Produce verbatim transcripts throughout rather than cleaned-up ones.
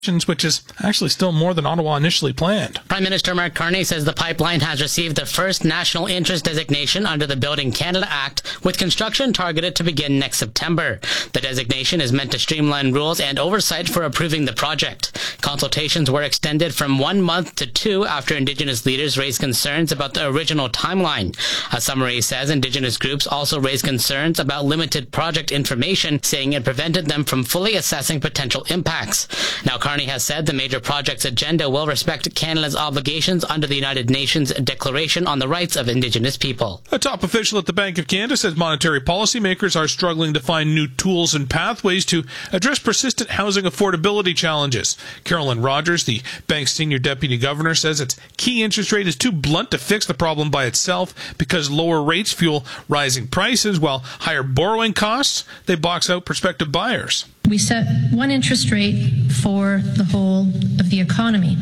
which is actually still more than Ottawa initially planned. Prime Minister Mark Carney says the pipeline has received the first national interest designation under the Building Canada Act, with construction targeted to begin next September. The designation is meant to streamline rules and oversight for approving the project. Consultations were extended from one month to two after Indigenous leaders raised concerns about the original timeline. A summary says Indigenous groups also raised concerns about limited project information, saying it prevented them from fully assessing potential impacts. Now, Carney has said the major project's agenda will respect Canada's obligations under the United Nations Declaration on the Rights of Indigenous People. A top official at the Bank of Canada says monetary policymakers are struggling to find new tools and pathways to address persistent housing affordability challenges. Carolyn Rogers, the bank's senior deputy governor, says its key interest rate is too blunt to fix the problem by itself because lower rates fuel rising prices, while higher borrowing costs, they box out prospective buyers. We set one interest rate for the whole of the economy.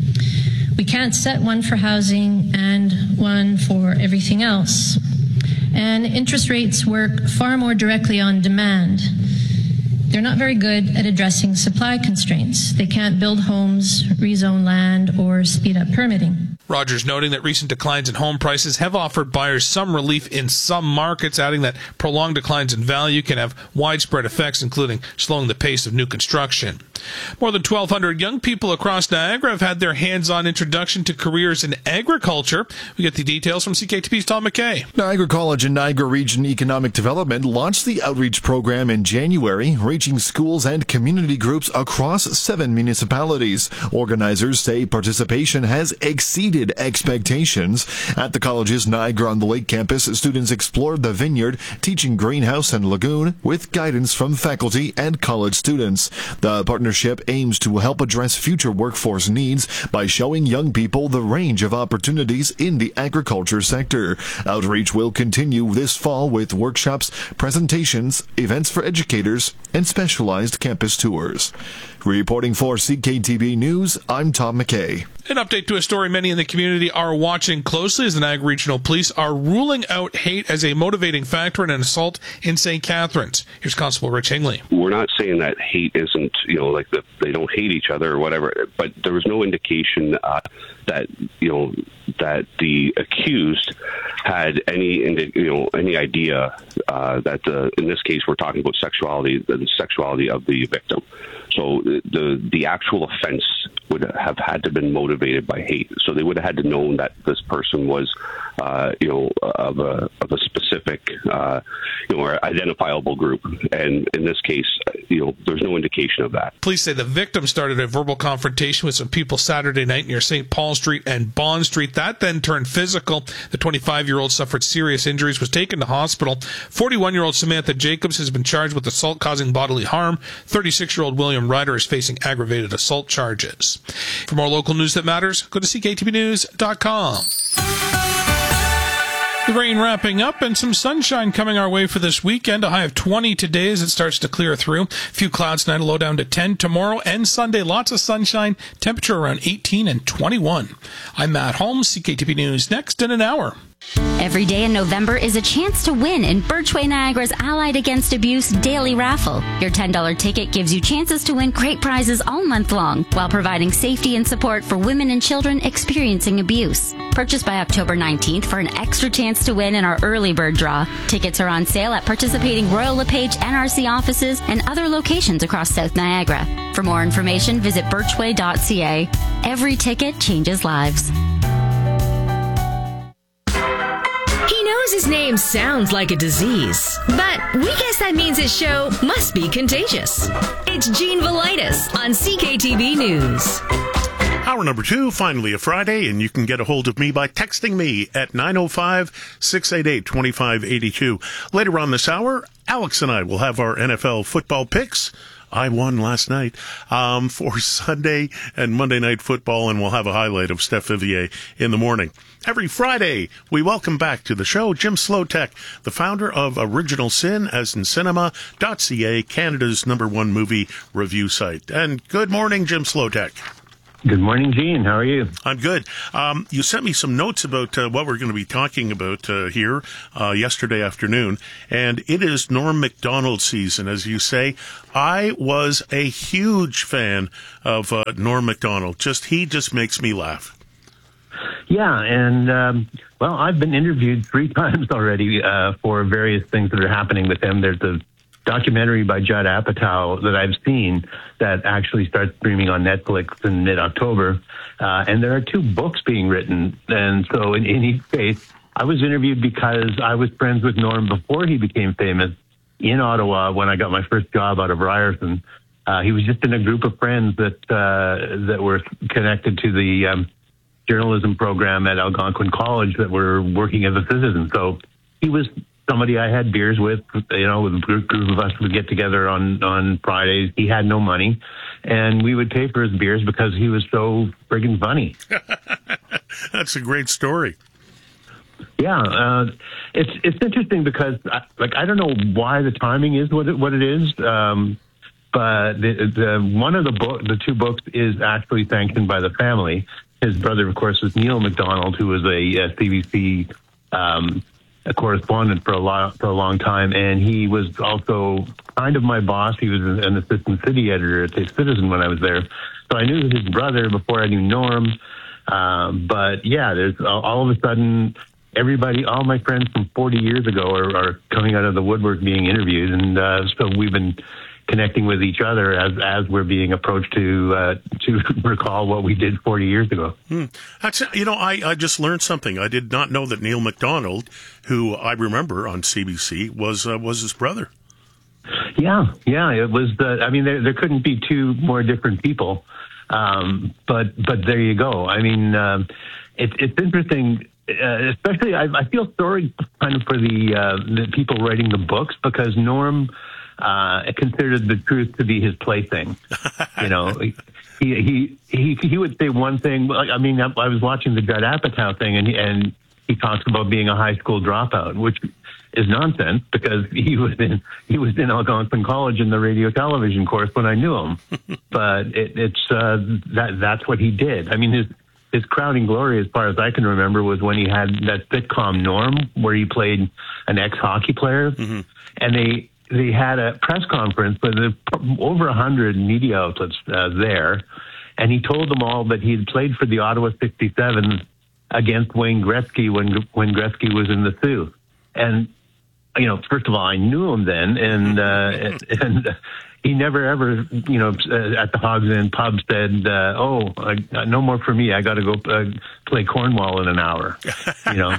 We can't set one for housing and one for everything else. And interest rates work far more directly on demand. They're not very good at addressing supply constraints. They can't build homes, rezone land, or speed up permitting. Rogers noting that recent declines in home prices have offered buyers some relief in some markets, adding that prolonged declines in value can have widespread effects, including slowing the pace of new construction. More than twelve hundred young people across Niagara have had their hands-on introduction to careers in agriculture. We get the details from C K T P's Tom McKay. Niagara College and Niagara Region Economic Development launched the outreach program in January, reaching schools and community groups across seven municipalities. Organizers say participation has exceeded expectations. At the college's Niagara-on-the-Lake campus, students explored the vineyard, teaching greenhouse and lagoon with guidance from faculty and college students. The partnership aims to help address future workforce needs by showing young people the range of opportunities in the agriculture sector. Outreach will continue this fall with workshops, presentations, events for educators, and specialized campus tours. Reporting for C K T B News, I'm Tom McKay. An update to a story many in the community are watching closely as the Niagara Regional Police are ruling out hate as a motivating factor in an assault in Saint Catharines. Here's Constable Rich Hingley. We're not saying that hate isn't, you know, like the, they don't hate each other or whatever, but there was no indication uh, that, you know, that the accused had any, you know, any idea uh, that the, in this case we're talking about sexuality, the sexuality of the victim. So the the actual offense would have had to have been motivated by hate. So they would have had to know that this person was, uh, you know, of a of a specific, uh, you know, or identifiable group. And in this case, you know, there's no indication of that. Police say the victim started a verbal confrontation with some people Saturday night near Saint Paul Street and Bond Street. That then turned physical. The twenty-five-year-old suffered serious injuries, was taken to hospital. forty-one-year-old Samantha Jacobs has been charged with assault causing bodily harm. thirty-six-year-old William Ryder is facing aggravated assault charges. For more local news that matters, go to C K T B news dot com. The rain wrapping up and some sunshine coming our way for this weekend. A high of twenty today as it starts to clear through. A few clouds tonight, a low down to ten. Tomorrow and Sunday, lots of sunshine. Temperature around eighteen and twenty-one. I'm Matt Holmes, C K T B News. Next in an hour. Every day in November is a chance to win in Birchway Niagara's Allied Against Abuse Daily Raffle. Your ten dollars ticket gives you chances to win great prizes all month long while providing safety and support for women and children experiencing abuse. Purchase by October nineteenth for an extra chance to win in our early bird draw. Tickets are on sale at participating Royal LePage N R C offices and other locations across South Niagara. For more information, visit birchway dot c a. Every ticket changes lives. His name sounds like a disease, but we guess that means his show must be contagious. It's Gene Velitis on C K T V News. Hour number two, finally a Friday, and you can get a hold of me by texting me at nine oh five, six eight eight, two five eight two. Later on this hour, Alex and I will have our N F L football picks. I won last night um, for Sunday and Monday Night Football, and we'll have a highlight of Steph Vivier in the morning. Every Friday, we welcome back to the show Jim Slotek, the founder of Original Sin, as in cinema dot c a, Canada's number one movie review site. And good morning, Jim Slotek. Good morning, Gene. How are you? I'm good. Um, you sent me some notes about uh, what we're going to be talking about uh, here uh, yesterday afternoon, and it is Norm Macdonald season, as you say. I was a huge fan of uh, Norm Macdonald. Just he just makes me laugh. Yeah, and um, well, I've been interviewed three times already uh, for various things that are happening with him. There's a documentary by Judd Apatow that I've seen that actually starts streaming on Netflix in mid-October. Uh, and there are two books being written. And so in, in each case, I was interviewed because I was friends with Norm before he became famous in Ottawa when I got my first job out of Ryerson. Uh, he was just in a group of friends that uh, that were connected to the um, journalism program at Algonquin College that were working as a citizen. So he was somebody I had beers with, you know, with a group, group of us would get together on, on Fridays. He had no money, and we would pay for his beers because he was so friggin' funny. That's a great story. Yeah, uh, it's it's interesting because, I, like, I don't know why the timing is what it, what it is, um, but the, the one of the book, the two books, is actually sanctioned by the family. His brother, of course, was Neil Macdonald, who was a, a C B C um, a correspondent for a lot for a long time, and he was also kind of my boss. He was an assistant city editor at the Citizen when I was there, so I knew his brother before I knew Norm. Um, but yeah, there's all of a sudden everybody, all my friends from forty years ago, are, are coming out of the woodwork being interviewed, and uh, so we've been connecting with each other as as we're being approached to uh, to recall what we did forty years ago. Hmm. That's, you know, I, I just learned something. I did not know that Neil Macdonald, who I remember on C B C, was uh, was his brother. Yeah, yeah, it was. The, I mean, there, there couldn't be two more different people. Um, but but there you go. I mean, um, it, it's interesting. Uh, especially, I, I feel sorry kind of for the, uh, the people writing the books, because Norm uh, considered the truth to be his plaything. You know, he, he he he would say one thing. I mean, I, I was watching the Judd Apatow thing, and he, and he talks about being a high school dropout, which is nonsense, because he was in he was in Algonquin College in the radio television course when I knew him. But it, it's uh, that that's what he did. I mean, his his crowning glory, as far as I can remember, was when he had that sitcom Norm, where he played an ex-hockey player, mm-hmm. and they they had a press conference with over a hundred media outlets uh, there, and he told them all that he had played for the Ottawa sixty-seven against Wayne Gretzky when when Gretzky was in the Sioux. And you know, first of all, I knew him then, and uh, and he never ever, you know, at the Hogs End pub said, uh, "Oh, I, no more for me. I got to go uh, play Cornwall in an hour." You know,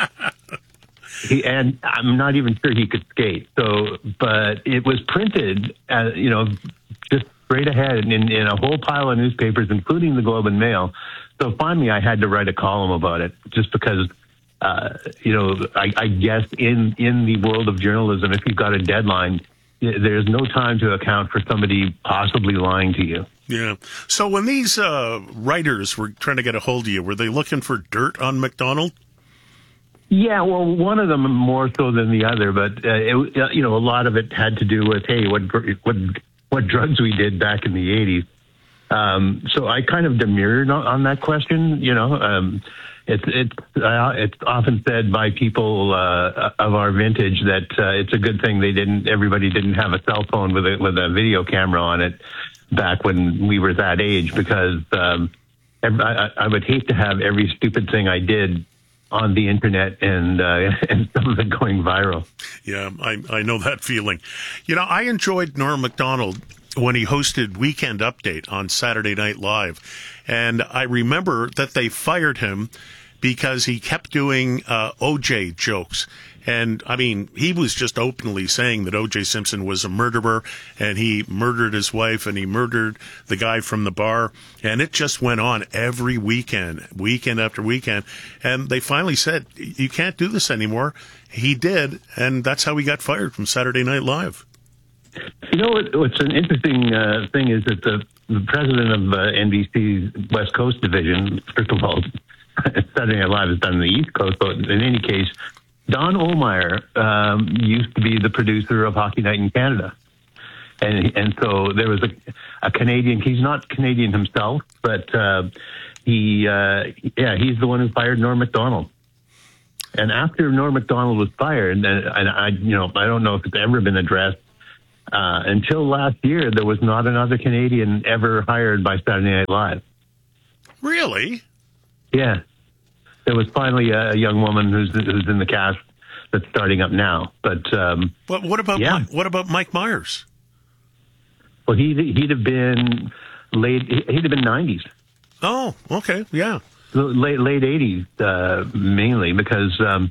he, and I'm not even sure he could skate. So, but it was printed, uh, you know, just straight ahead in, in a whole pile of newspapers, including the Globe and Mail. So finally, I had to write a column about it, just because. Uh, you know, I, I guess in, in the world of journalism, if you've got a deadline, there's no time to account for somebody possibly lying to you. Yeah. So when these uh, writers were trying to get a hold of you, were they looking for dirt on Macdonald? Yeah, well, one of them more so than the other, but uh, it, you know, a lot of it had to do with, hey, what what what drugs we did back in the eighties. Um, so I kind of demurred on, on that question, you know. Um, It's it's uh, it's often said by people uh, of our vintage that uh, it's a good thing they didn't. Everybody didn't have a cell phone with a with a video camera on it back when we were that age, because um, I, I would hate to have every stupid thing I did on the internet and uh, and some of it going viral. Yeah, I I know that feeling. You know, I enjoyed Norm Macdonald when he hosted Weekend Update on Saturday Night Live. And I remember that they fired him because he kept doing uh, O J jokes. And, I mean, he was just openly saying that O J Simpson was a murderer, and he murdered his wife, and he murdered the guy from the bar. And it just went on every weekend, weekend after weekend. And they finally said, you can't do this anymore. He did, and that's how he got fired from Saturday Night Live. You know what, what's an interesting uh, thing is that the, the president of uh, N B C's West Coast division, first of all, Saturday Night Live is done on the East Coast, but in any case, Don Ohlmeyer um, used to be the producer of Hockey Night in Canada. and and so there was a, a Canadian. He's not Canadian himself, but uh, he uh, yeah he's the one who fired Norm Macdonald. And after Norm Macdonald was fired, and, and I you know I don't know if it's ever been addressed. Uh, until last year, there was not another Canadian ever hired by Saturday Night Live. Really? Yeah. There was finally a, a young woman who's who's in the cast that's starting up now. But um, But what about yeah. Mike, what about Mike Myers? Well, he he'd have been late. He'd have been nineties. Oh, okay, yeah, late late eighties uh, mainly because um,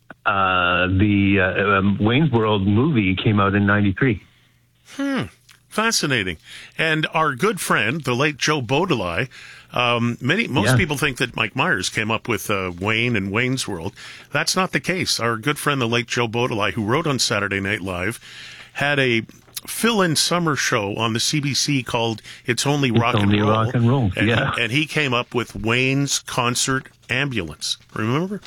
uh, the uh, um, Wayne's World movie came out in ninety-three. Hmm. Fascinating. And our good friend, the late Joe Baudelaire, um, many most Yeah. people think that Mike Myers came up with uh, Wayne and Wayne's World. That's not the case. Our good friend, the late Joe Baudelaire, who wrote on Saturday Night Live, had a fill-in summer show on the C B C called It's Only Rock It's and Only Roll. Rock and Roll, And, yeah. and he came up with Wayne's Concert Ambulance. Remember?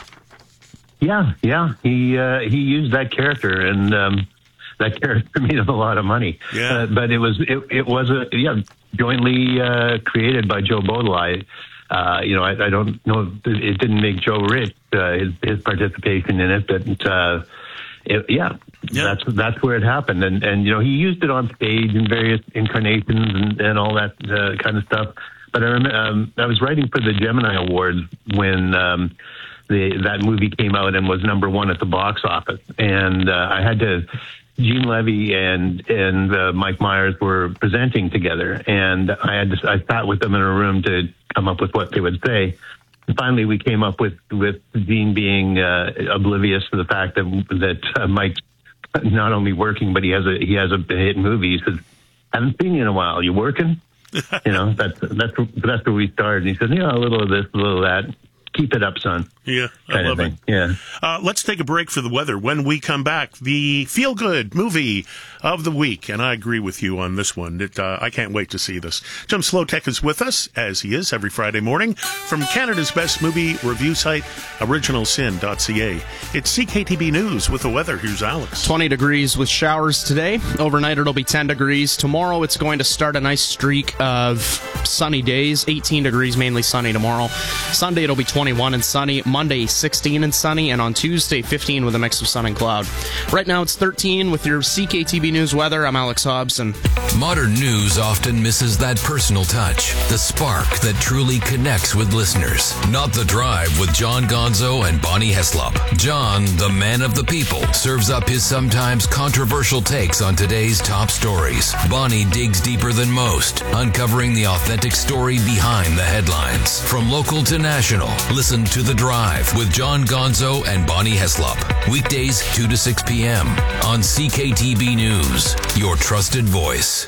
Yeah, yeah. He uh, he used that character, and um, that character made him a lot of money. Yeah. Uh, but it was it, it was a yeah jointly uh, created by Joe Baudelaire. Uh, you know, I, I don't know. It didn't make Joe rich. Uh, his, his participation in it, but uh, it, yeah, Yeah. that's that's where it happened. And and you know, he used it on stage in various incarnations and, and all that uh, kind of stuff. But I remember um, I was writing for the Gemini Awards when. Um, The, that movie came out and was number one at the box office, and uh, I had to. Gene Levy and and uh, Mike Myers were presenting together, and I had to, I sat with them in a room to come up with what they would say. And finally, we came up with with Gene being uh, oblivious to the fact that that uh, Mike's not only working, but he has a he has a hit movie. He says, "Haven't seen you in a while. You working?" You know, that's that's that's where we started. And he said, "Yeah, a little of this, a little of that. Keep it up, son." Yeah, I Kind of love it. thing. Yeah. Uh, let's take a break for the weather. When we come back, the feel-good movie of the week, and I agree with you on this one. It, uh, I can't wait to see this. Jim Slotek is with us, as he is every Friday morning, from Canada's best movie review site, original sin dot c a. It's C K T B News with the weather. Here's Alex. twenty degrees with showers today. Overnight it'll be ten degrees. Tomorrow it's going to start a nice streak of sunny days. eighteen degrees, mainly sunny tomorrow. Sunday it'll be twenty-one and sunny. Monday sixteen and sunny. And on Tuesday fifteen with a mix of sun and cloud. Right now it's thirteen with your C K T B News weather. I'm Alex Hobson. Modern news often misses that personal touch, the spark that truly connects with listeners. Not The Drive with John Gonzo and Bonnie Heslop. John, the man of the people, serves up his sometimes controversial takes on today's top stories. Bonnie digs deeper than most, uncovering the authentic story behind the headlines. From local to national, listen to The Drive with John Gonzo and Bonnie Heslop. Weekdays two to six p.m. on C K T B News, your trusted voice.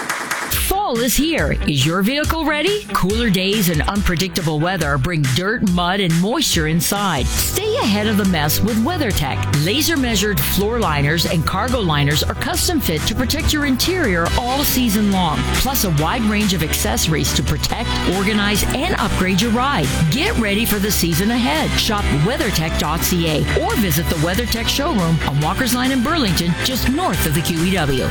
Fall is here. Is your vehicle ready? Cooler days and unpredictable weather bring dirt, mud, and moisture inside. Stay ahead of the mess with WeatherTech. Laser-measured floor liners and cargo liners are custom fit to protect your interior all season long. Plus a wide range of accessories to protect, organize, and upgrade your ride. Get ready for the season ahead. Shop weathertech dot c a or visit the WeatherTech showroom on Walker's Line in Burlington, just north of the Q E W.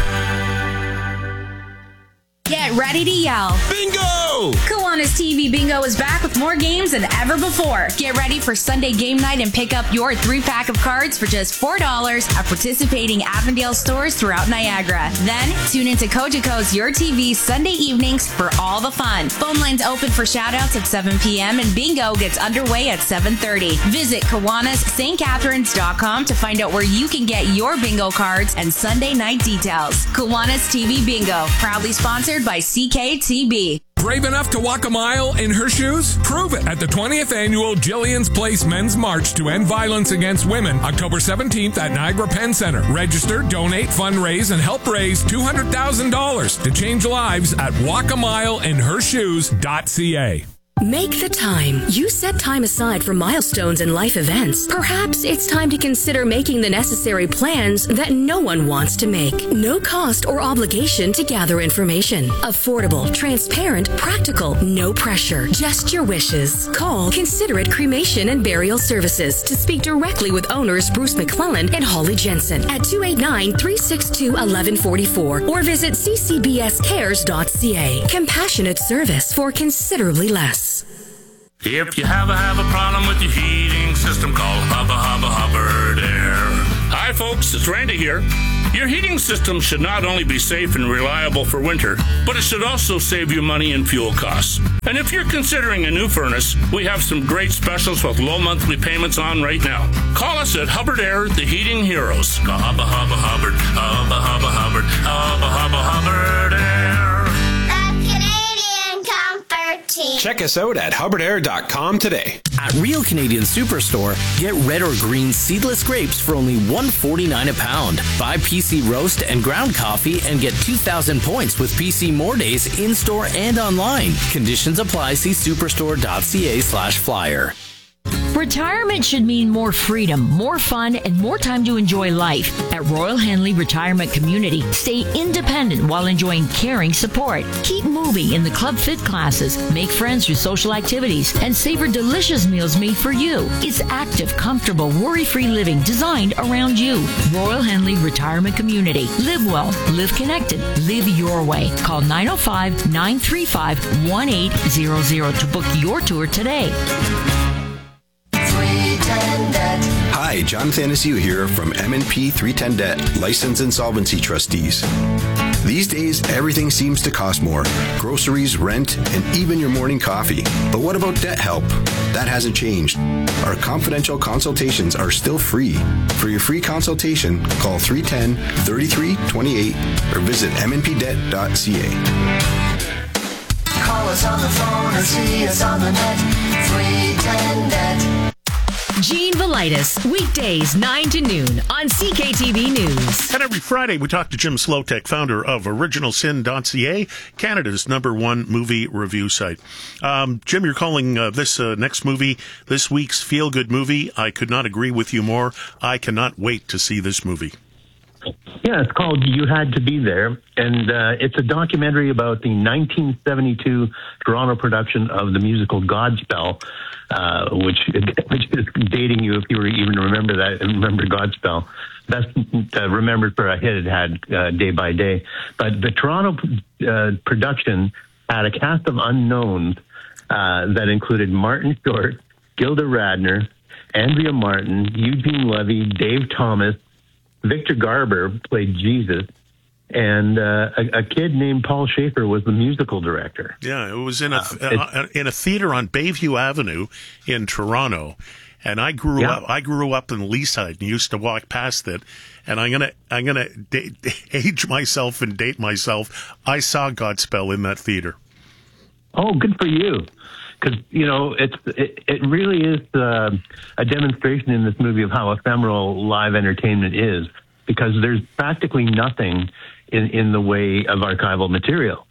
Get ready to yell. Bingo! Kiwanis T V Bingo is back with more games than ever before. Get ready for Sunday game night and pick up your three-pack of cards for just four dollars at participating Avondale stores throughout Niagara. Then, tune into Cogeco's Your T V Sunday evenings for all the fun. Phone lines open for shoutouts at seven p.m. and Bingo gets underway at seven thirty. Visit Kiwanis St Catharines dot com to find out where you can get your bingo cards and Sunday night details. Kiwanis T V Bingo, proudly sponsored by C K T B. Brave enough to walk a mile in her shoes? Prove it at the twentieth Annual Jillian's Place Men's March to End Violence Against Women, October seventeenth at Niagara Penn Center. Register, donate, fundraise, and help raise two hundred thousand dollars to change lives at walk a mile in her shoes dot c a. Make the time. You set time aside for milestones and life events. Perhaps it's time to consider making the necessary plans that no one wants to make. No cost or obligation to gather information. Affordable, transparent, practical, no pressure. Just your wishes. Call Considerate Cremation and Burial Services to speak directly with owners Bruce McClellan and Holly Jensen at two eight nine, three six two, one one four four or visit c c b s cares dot c a. Compassionate service for considerably less. If you have a, have a problem with your heating system, call Hubba Hubba Hubbard Air. Hi folks, it's Randy here. Your heating system should not only be safe and reliable for winter, but it should also save you money and fuel costs. And if you're considering a new furnace, we have some great specials with low monthly payments on right now. Call us at Hubbard Air, the Heating Heroes. Call Hubba Hubba Hubbard, Hubba Hubba Hubbard, Hubba Hubba Hubbard Air. Check us out at hubbard air dot com today. At Real Canadian Superstore, get red or green seedless grapes for only one dollar forty-nine a pound. Buy P C roast and ground coffee and get two thousand points with P C More Days in-store and online. Conditions apply. See superstore dot c a slash flyer. Retirement should mean more freedom, more fun, and more time to enjoy life. At Royal Henley Retirement Community, stay independent while enjoying caring support. Keep moving in the Club Fit classes, make friends through social activities, and savor delicious meals made for you. It's active, comfortable, worry-free living designed around you. Royal Henley Retirement Community. Live well, live connected, live your way. Call nine oh five, nine three five, one eight zero zero to book your tour today. Hi, Jonathan Anassiu here from M and P three ten Debt, Licensed Insolvency Trustees. These days, everything seems to cost more. Groceries, rent, and even your morning coffee. But what about debt help? That hasn't changed. Our confidential consultations are still free. For your free consultation, call three one zero, three three two eight or visit m n p debt dot c a. Call us on the phone or see us on the net. three ten Debt. Gene Velitis, weekdays nine to noon on C K T V News. And every Friday we talk to Jim Slotek, founder of original sin dot c a, Canada's number one movie review site. Um, Jim, you're calling uh, this uh, next movie this week's feel-good movie. I could not agree with you more. I cannot wait to see this movie. Yeah, it's called You Had to Be There, and uh, it's a documentary about the nineteen seventy-two Toronto production of the musical Godspell, uh, which, which is dating you if you were even remember that and remember Godspell. Best uh, remembered for a hit it had uh, Day by Day. But the Toronto uh, production had a cast of unknowns uh, that included Martin Short, Gilda Radner, Andrea Martin, Eugene Levy, Dave Thomas, Victor Garber played Jesus, and uh, a, a kid named Paul Schaefer was the musical director. Yeah, it was in a Uh, uh, in a theater on Bayview Avenue in Toronto, and I grew Yeah. up. I grew up in Leaside and used to walk past it. And I'm gonna I'm gonna date, age myself and date myself. I saw Godspell in that theater. Oh, good for you. Because, you know, it's it, it really is uh, a demonstration in this movie of how ephemeral live entertainment is, because there's practically nothing in, in the way of archival material.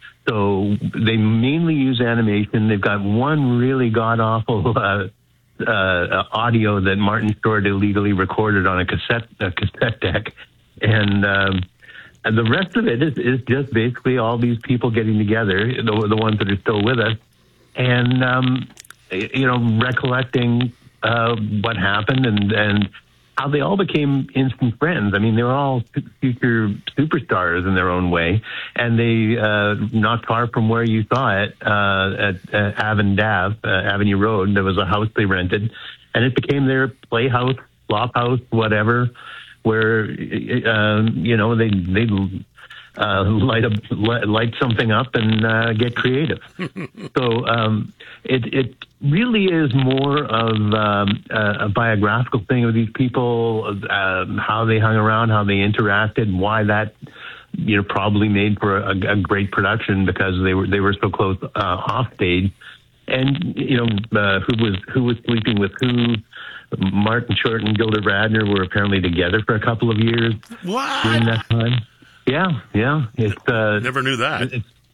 So they mainly use animation. They've got one really god-awful uh, uh, audio that Martin Short illegally recorded on a cassette, a cassette deck. And... Um, And the rest of it is, is just basically all these people getting together, the, the ones that are still with us, and, um, you know, recollecting uh, what happened and, and how they all became instant friends. I mean, they were all future superstars in their own way, and they, uh, not far from where you saw it, uh, at uh, Avondave, uh, Avenue Road, there was a house they rented, and it became their playhouse, flophouse, whatever, where, uh, you know, they they uh, light up, light something up and uh, get creative. So um, it it really is more of um, a, a biographical thing of these people, uh, how they hung around, how they interacted, why that, you know, probably made for a, a great production because they were they were so close uh, off stage, and you know uh, who was who was sleeping with who. Martin Short and Gilda Radner were apparently together for a couple of years what? during that time. Yeah, yeah. It's, uh, Never knew that. It's,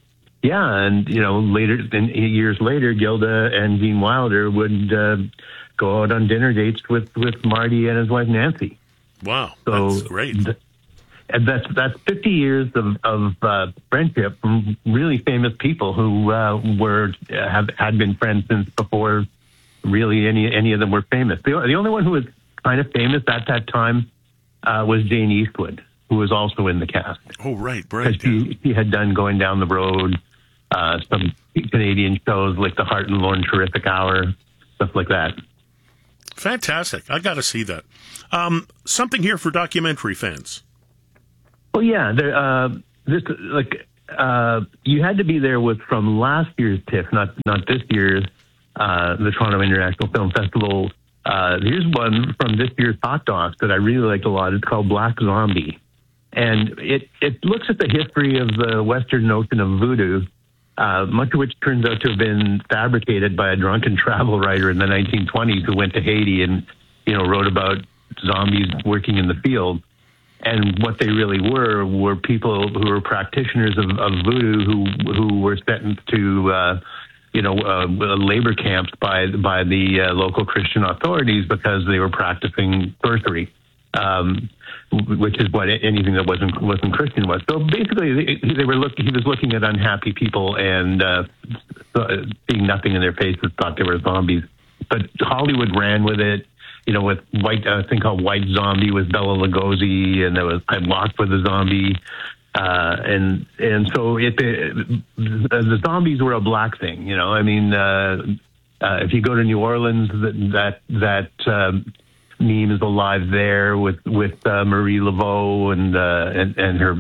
yeah, and you know, later, in, years later, Gilda and Gene Wilder would uh, go out on dinner dates with, with Marty and his wife Nancy. Wow, so that's great. Th- and that's that's fifty years of, of uh, friendship from really famous people who uh, were have had been friends since before really any any of them were famous. The, the only one who was kind of famous at that time uh, was Jane Eastwood, who was also in the cast. Oh, right, right. She, she had done Going Down the Road, uh, some Canadian shows like The Heart and Lorne Terrific Hour, stuff like that. Fantastic. I got to see that. Um, something here for documentary fans. Well, yeah, there, uh, this like uh, you had to be there with from last year's TIFF, not not this year's, uh, the Toronto International Film Festival. Uh, here's one from this year's Hot Docs that I really liked a lot. It's called Black Zombie, and it it looks at the history of the Western notion of voodoo, uh, much of which turns out to have been fabricated by a drunken travel writer in the nineteen twenties who went to Haiti and you know wrote about zombies working in the field. And what they really were were people who were practitioners of, of voodoo who who were sentenced to, uh, you know, uh, labor camps by by the uh, local Christian authorities because they were practicing sorcery, um, which is what anything that wasn't wasn't Christian was. So basically, they, they were looking. He was looking at unhappy people and uh, seeing nothing in their faces, thought they were zombies. But Hollywood ran with it. You know, with white, a thing called White Zombie with Bela Lugosi, and there was I Walked with a Zombie, uh, and and so it the, the zombies were a black thing. You know, I mean, uh, uh, if you go to New Orleans, that that that um, meme is alive there with with uh, Marie Laveau and uh, and and her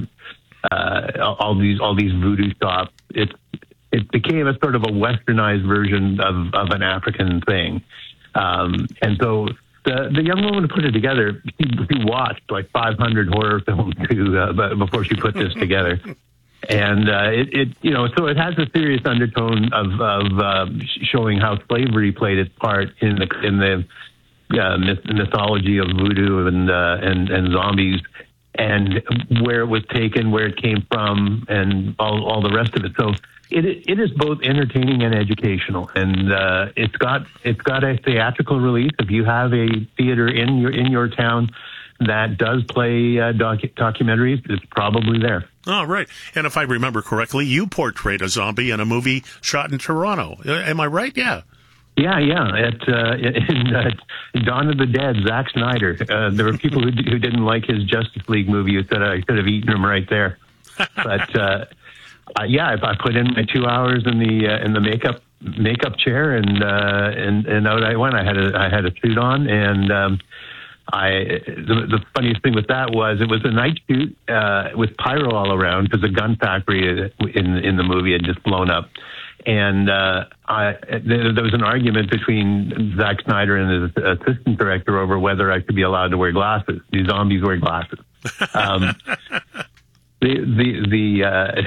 uh, all these all these voodoo shops. It it became a sort of a westernized version of of an African thing, um, and so. The, the young woman who put it together, she, she watched like five hundred horror films to, uh, before she put this together. And uh, it, it, you know, so it has a serious undertone of, of uh, showing how slavery played its part in the in the uh, myth- mythology of voodoo and, uh, and and zombies, and where it was taken, where it came from, and all, all the rest of it. So it it is both entertaining and educational, and uh, it's got it's got a theatrical release. If you have a theater in your in your town that does play uh, docu- documentaries, it's probably there. Oh, right. And if I remember correctly, you portrayed a zombie in a movie shot in Toronto. Am I right? Yeah. Yeah, yeah. At uh, in uh, Dawn of the Dead, Zack Snyder. Uh, there were people who, who didn't like his Justice League movie who said I could have eaten him right there. But uh, uh, yeah, I, I put in my two hours in the uh, in the makeup makeup chair, and uh, and and out I went. I had a I had a suit on, and um, I the, the funniest thing with that was it was a night shoot uh, with pyro all around because a gun factory in in the movie had just blown up. And uh, I, there, there was an argument between Zack Snyder and his assistant director over whether I should be allowed to wear glasses. These zombies wear glasses. Um, the the the,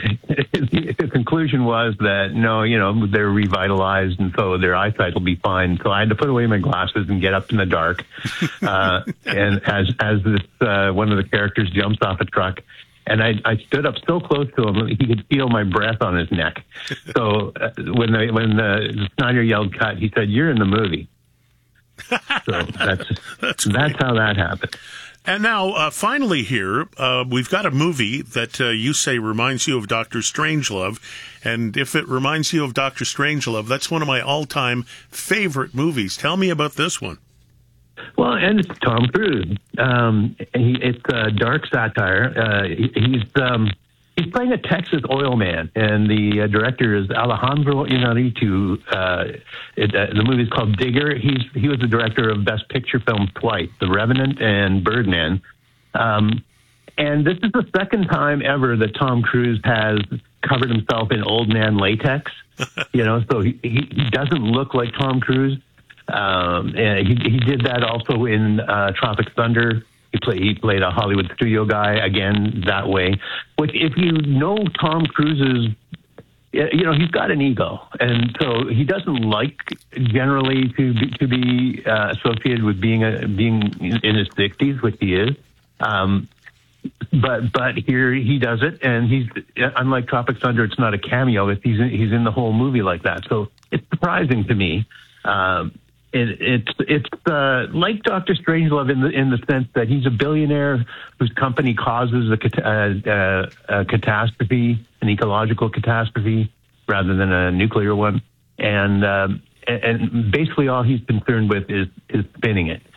uh, the conclusion was that no, you know, they're revitalized, and so their eyesight will be fine. So I had to put away my glasses and get up in the dark. Uh, and as as this uh, one of the characters jumps off a truck. And I, I stood up so close to him, he could feel my breath on his neck. So uh, when the, when the Snyder yelled cut, he said, "You're in the movie." So that's that's, that's how that happened. And now, uh, finally here, uh, we've got a movie that uh, you say reminds you of Doctor Strangelove. And if it reminds you of Doctor Strangelove, that's one of my all-time favorite movies. Tell me about this one. Well, and it's Tom Cruise. Um, he, it's a dark satire. Uh, he, he's um, he's playing a Texas oil man, and the uh, director is Alejandro Iñárritu. Uh, it, uh, the movie is called Digger. He's he was the director of Best Picture films twice, The Revenant and Birdman. Um, and this is the second time ever that Tom Cruise has covered himself in old man latex. You know, so he, he doesn't look like Tom Cruise. Um, and he, he did that also in uh, Tropic Thunder. He played he played a Hollywood studio guy again that way. Which, if you know Tom Cruise's, you know he's got an ego, and so he doesn't like generally to be, to be uh, associated with being a being in his sixties, which he is. Um, but but here he does it, and he's unlike Tropic Thunder. It's not a cameo. It's, he's in, he's in the whole movie like that. So it's surprising to me. Um, it, it's it's uh, like Doctor Strangelove in the in the sense that he's a billionaire whose company causes a, cat- uh, uh, a catastrophe, an ecological catastrophe, rather than a nuclear one, and um, and basically all he's concerned with is is spinning it.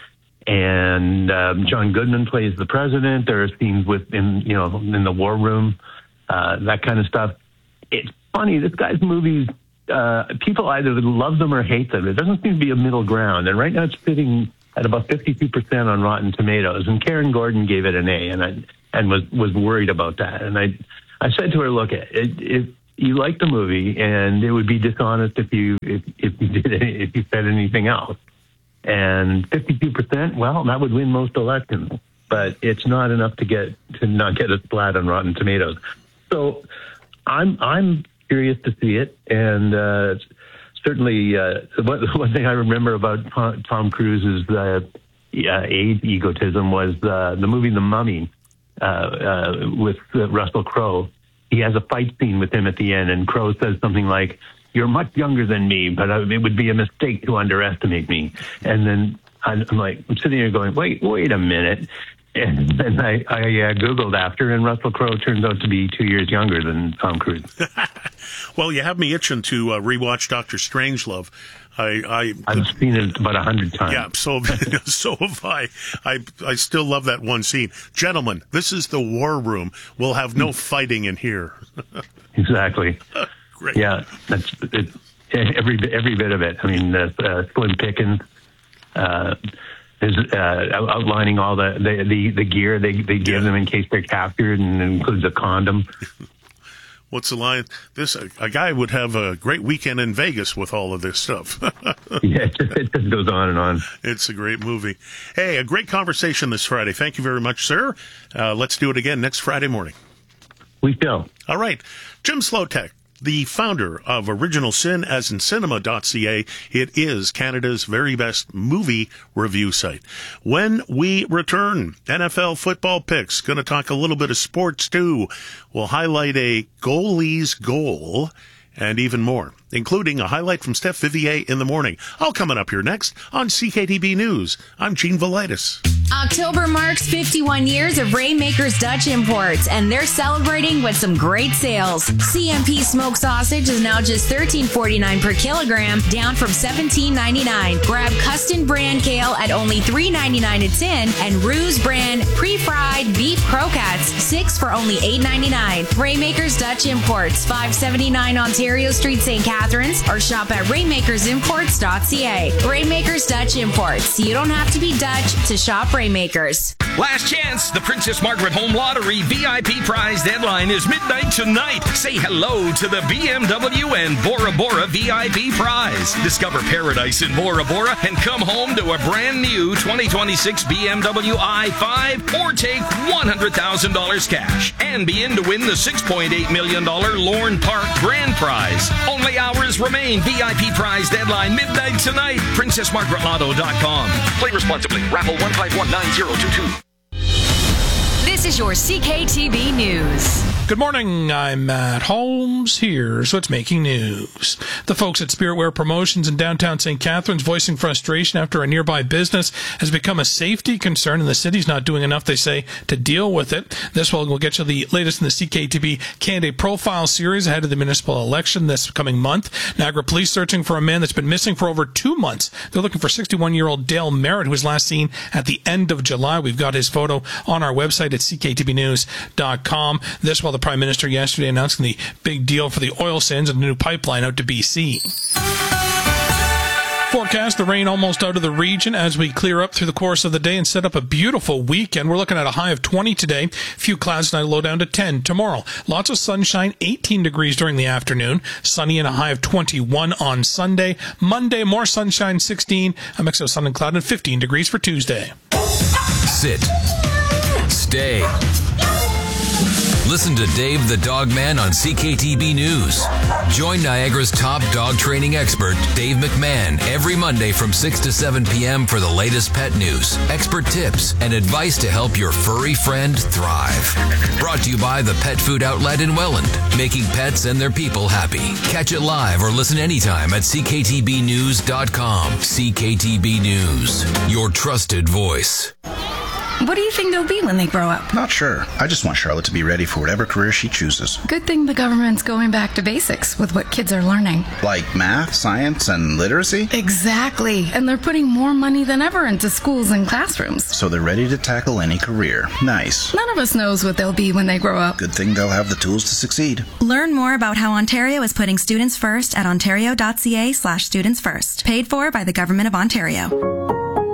And um, John Goodman plays the president. There are scenes with in you know in the war room, uh, that kind of stuff. It's funny. This guy's movies, uh, people either love them or hate them. It doesn't seem to be a middle ground. And right now it's sitting at about fifty-two percent on Rotten Tomatoes. And Karen Gordon gave it an A, and I and was was worried about that. And I I said to her, look, it, it, you like the movie, and it would be dishonest if you if, if you did if you said anything else. And fifty-two percent, well, that would win most elections, but it's not enough to get to not get a splat on Rotten Tomatoes. So I'm I'm curious to see it, and uh, certainly uh, one, one thing I remember about Tom, Tom Cruise's uh, uh, age egotism was uh, the movie The Mummy uh, uh, with uh, Russell Crowe. He has a fight scene with him at the end, and Crowe says something like, "You're much younger than me, but it would be a mistake to underestimate me." And then I'm like, I'm sitting here going, wait, wait a minute. And then I, I uh, Googled after, and Russell Crowe turns out to be two years younger than Tom Cruise. Well, you have me itching to uh, rewatch Doctor Strangelove. I, I, I've seen it about a hundred times. Yeah, so so have I. I. I still love that one scene. Gentlemen, this is the war room. We'll have no fighting in here. Exactly. Great. Yeah, that's it, every every bit of it. I mean, uh, uh, Slim Pickens uh, is uh, outlining all the, the, the, the gear they they give yeah. them in case they're captured, and it includes a condom. What's the line? This a, a guy would have a great weekend in Vegas with all of this stuff. Yeah, it just, it just goes on and on. It's a great movie. Hey, a great conversation this Friday. Thank you very much, sir. Uh, let's do it again next Friday morning. We shall. All right. Jim Slotek, the founder of Original Sin, as in cinema dot c a. It is Canada's very best movie review site. When we return, N F L football picks. Going to talk a little bit of sports, too. We'll highlight a goalie's goal and even more, including a highlight from Steph Vivier in the morning. All coming up here next on C K T B News. I'm Gene Velitis. October marks fifty-one years of Rainmakers Dutch Imports, and they're celebrating with some great sales. C M P smoked sausage is now just thirteen forty-nine per kilogram, down from seventeen ninety-nine. Grab Custom brand kale at only three ninety-nine a tin, and Ruse brand pre-fried beef croquettes, six for only eight ninety-nine. Rainmakers Dutch Imports, five seventy-nine Ontario Street, Saint Catharines, or shop at rainmakers imports dot c a. Rainmakers Dutch Imports. You don't have to be Dutch to shop Rainmakers. Last chance. The Princess Margaret Home Lottery V I P prize deadline is midnight tonight. Say hello to the B M W and Bora Bora V I P prize. Discover paradise in Bora Bora and come home to a brand new twenty twenty-six B M W i five or take one hundred thousand dollars cash and be in to win the six point eight million dollars Lorne Park Grand Prize. Only hours remain. V I P prize deadline midnight tonight. princess margaret lotto dot com. Play responsibly. Raffle one five one nine zero two two. This is your C K T B News. Good morning, I'm Matt Holmes. Here's what's making news. The folks at Spiritwear Promotions in downtown Saint Catharines voicing frustration after a nearby business has become a safety concern and the city's not doing enough, they say, to deal with it. This will we'll get you the latest in the C K T B Candidate Profile Series ahead of the municipal election this coming month. Niagara Police searching for a man that's been missing for over two months. They're looking for sixty-one-year-old Dale Merritt, who was last seen at the end of July. We've got his photo on our website at c k t b news dot com. This while the Prime Minister yesterday announcing the big deal for the oil sands and the new pipeline out to B C. Forecast, the rain almost out of the region as we clear up through the course of the day and set up a beautiful weekend. We're looking at a high of twenty today, a few clouds tonight, low down to ten tomorrow. Lots of sunshine, eighteen degrees during the afternoon, sunny and a high of twenty-one on Sunday. Monday, more sunshine, sixteen, a mix of sun and cloud, and fifteen degrees for Tuesday. Sit. Stay. Listen to Dave the Dog Man on C K T B News. Join Niagara's top dog training expert, Dave McMahon, every Monday from six to seven p.m. for the latest pet news, expert tips, and advice to help your furry friend thrive. Brought to you by the Pet Food Outlet in Welland, making pets and their people happy. Catch it live or listen anytime at c k t b news dot com. C K T B News, your trusted voice. What do you think they'll be when they grow up? Not sure. I just want Charlotte to be ready for whatever career she chooses. Good thing the government's going back to basics with what kids are learning. Like math, science, and literacy? Exactly. And they're putting more money than ever into schools and classrooms. So they're ready to tackle any career. Nice. None of us knows what they'll be when they grow up. Good thing they'll have the tools to succeed. Learn more about how Ontario is putting students first at ontario.ca slash students first. Paid for by the Government of Ontario.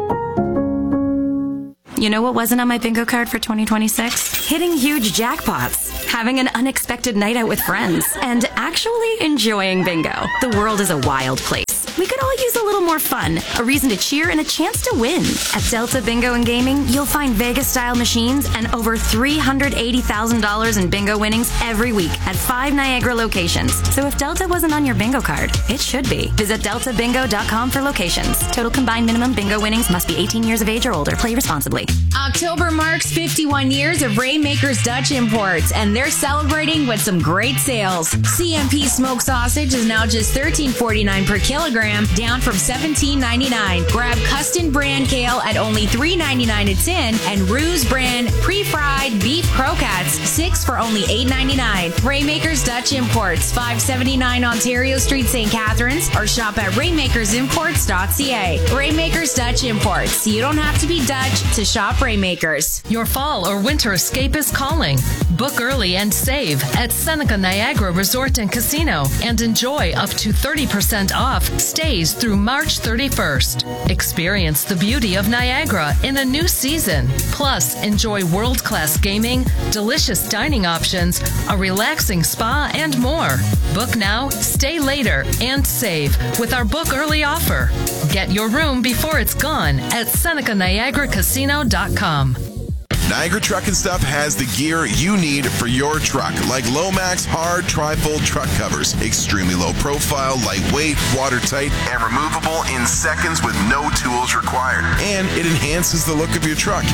You know what wasn't on my bingo card for twenty twenty-six? Hitting huge jackpots, having an unexpected night out with friends, and actually enjoying bingo. The world is a wild place. We could all use a little more fun, a reason to cheer, and a chance to win. At Delta Bingo and Gaming, you'll find Vegas-style machines and over three hundred eighty thousand dollars in bingo winnings every week at five Niagara locations. So if Delta wasn't on your bingo card, it should be. Visit delta bingo dot com for locations. Total combined minimum bingo winnings must be eighteen years of age or older. Play responsibly. October marks fifty-one years of Rainmakers Dutch Imports, and they're celebrating with some great sales. C M P smoked sausage is now just thirteen forty-nine per kilogram, down from seventeen ninety-nine. Grab Custom brand kale at only three ninety-nine a tin, and Ruse brand pre-fried beef croquettes, six for only eight ninety-nine. Rainmakers Dutch Imports, five seventy-nine Ontario Street, Saint Catharines, or shop at rainmakers imports dot c a. Rainmakers Dutch Imports. You don't have to be Dutch to shop Rainmakers. Your fall or winter escape is calling. Book early and save at Seneca Niagara Resort and Casino and enjoy up to thirty percent off stays through March thirty-first. Experience the beauty of Niagara in a new season. Plus, enjoy world-class gaming, delicious dining options, a relaxing spa, and more. Book now, stay later, and save with our book early offer. Get your room before it's gone at Seneca Niagara Casino dot com. Niagara Truck and Stuff has the gear you need for your truck, like Lomax hard tri-fold truck covers. Extremely low profile, lightweight, watertight, and removable in seconds with no tools required. And it enhances the look of your truck.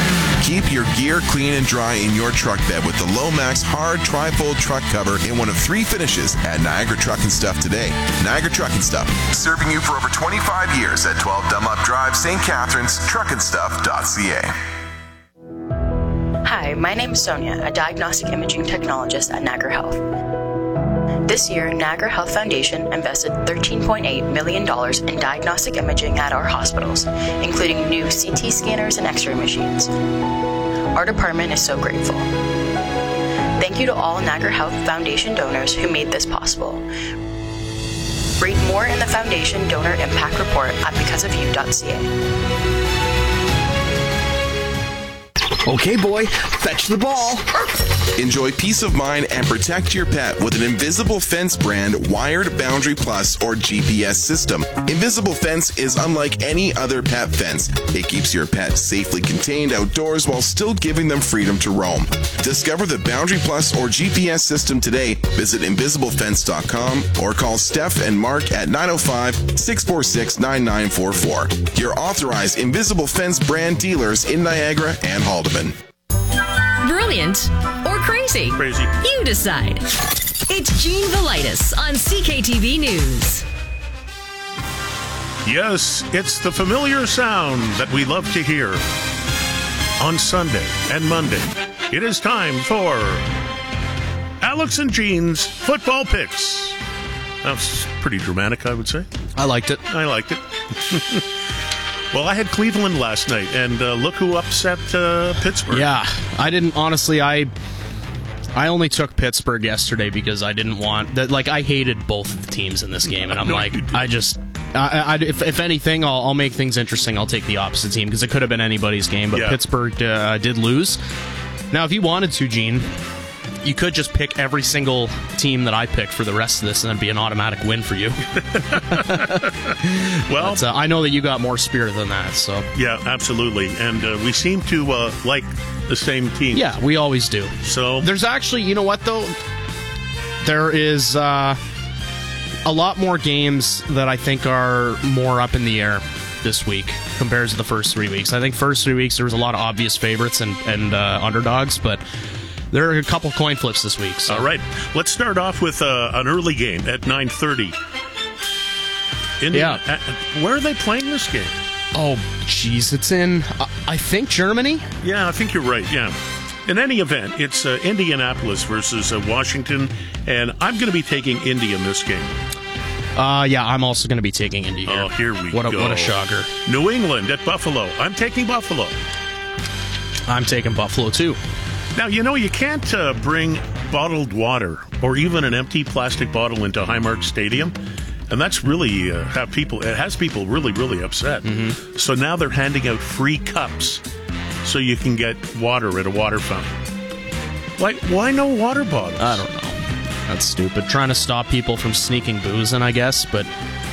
Keep your gear clean and dry in your truck bed with the Lomax hard tri-fold truck cover in one of three finishes at Niagara Truck and Stuff today. Niagara Truck and Stuff, serving you for over twenty-five years at twelve Dunlop Drive, Saint Catharines, truck and stuff dot c a. Hi, my name is Sonia, a diagnostic imaging technologist at Niagara Health. This year, Niagara Health Foundation invested thirteen point eight million dollars in diagnostic imaging at our hospitals, including new C T scanners and X-ray machines. Our department is so grateful. Thank you to all Niagara Health Foundation donors who made this possible. Read more in the Foundation Donor Impact Report at because of you dot c a. Okay, boy, fetch the ball. Enjoy peace of mind and protect your pet with an Invisible Fence brand wired Boundary Plus or G P S system. Invisible Fence is unlike any other pet fence. It keeps your pet safely contained outdoors while still giving them freedom to roam. Discover the Boundary Plus or G P S system today. Visit invisible fence dot com or call Steph and Mark at nine oh five, six four six, nine nine four four. Your authorized Invisible Fence brand dealers in Niagara and Haldeman. Brilliant or crazy? Crazy. You decide. It's Gene Velitis on C K T V News. Yes, it's the familiar sound that we love to hear on Sunday and Monday. It is time for Alex and Gene's Football Picks. That's pretty dramatic, I would say. I liked it. I liked it. Well, I had Cleveland last night, and uh, look who upset uh, Pittsburgh. Yeah, I didn't, honestly, I I only took Pittsburgh yesterday because I didn't want, that. Like, I hated both teams in this game, and I'm No, like, you didn't. I just, I, I, if, if anything, I'll, I'll make things interesting. I'll take the opposite team, because it could have been anybody's game, but Yeah. Pittsburgh uh, did lose. Now, if you wanted to, Gene, you could just pick every single team that I picked for the rest of this, and it'd be an automatic win for you. Well, but, uh, I know that you got more spirit than that, so. Yeah, absolutely. And uh, we seem to uh, like the same team. Yeah, we always do. So there's actually, you know what though? There is uh, a lot more games that I think are more up in the air this week compared to the first three weeks. I think first three weeks there was a lot of obvious favorites and, and uh, underdogs, but there are a couple coin flips this week. So. All right. Let's start off with uh, an early game at nine thirty. Yeah. Uh, where are they playing this game? Oh, jeez. It's in, uh, I think, Germany? Yeah, I think you're right, yeah. In any event, it's uh, Indianapolis versus uh, Washington, and I'm going to be taking Indy in this game. Uh, yeah, I'm also going to be taking Indy here. Oh, here we what a, go. What a shocker. New England at Buffalo. I'm taking Buffalo. I'm taking Buffalo, too. Now, you know, you can't uh, bring bottled water or even an empty plastic bottle into Highmark Stadium. And that's really uh, have people, it has people really, really upset. Mm-hmm. So now they're handing out free cups so you can get water at a water fountain. Like, why no water bottles? I don't know. That's stupid. Trying to stop people from sneaking booze in, I guess, but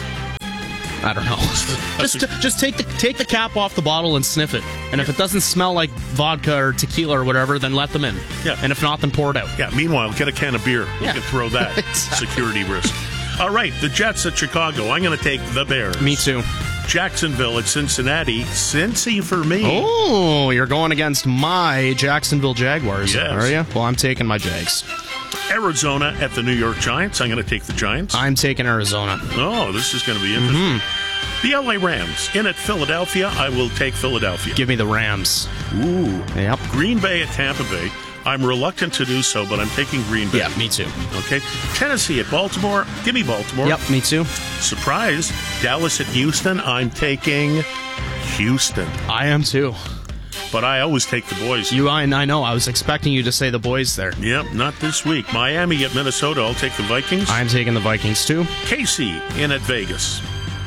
I don't know. just just take the take the cap off the bottle and sniff it. And if it doesn't smell like vodka or tequila or whatever, then let them in. Yeah. And if not, then pour it out. Yeah, meanwhile, get a can of beer. Yeah. You can throw that Exactly. security risk. All right, the Jets at Chicago. I'm going to take the Bears. Me too. Jacksonville at Cincinnati. Cincy for me. Oh, you're going against my Jacksonville Jaguars, Yes. are you? Well, I'm taking my Jags. Arizona at the New York Giants. I'm going to take the Giants. I'm taking Arizona. Oh, this is going to be interesting. Mm-hmm. The L A Rams in at Philadelphia. I will take Philadelphia. Give me the Rams. Ooh. Yep. Green Bay at Tampa Bay. I'm reluctant to do so, but I'm taking Green Bay. Yeah, me too. Okay. Tennessee at Baltimore. Give me Baltimore. Yep, me too. Surprise. Dallas at Houston. I'm taking Houston. I am too. But I always take the boys. You, I, I know. I was expecting you to say the boys there. Yep, not this week. Miami at Minnesota. I'll take the Vikings. I'm taking the Vikings too. K C in at Vegas.